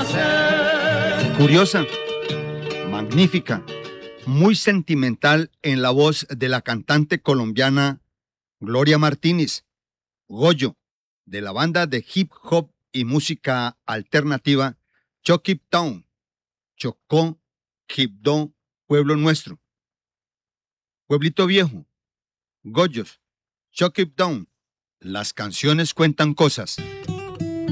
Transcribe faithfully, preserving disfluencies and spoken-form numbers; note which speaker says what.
Speaker 1: nacer.
Speaker 2: Curiosa, magnífica, muy sentimental en la voz de la cantante colombiana Gloria Martínez, Goyo, de la banda de hip hop y música alternativa Chocip Town, Chocó, Quibdó, Pueblo Nuestro, Pueblito Viejo, Goyos, Chocip Town. Las canciones cuentan cosas.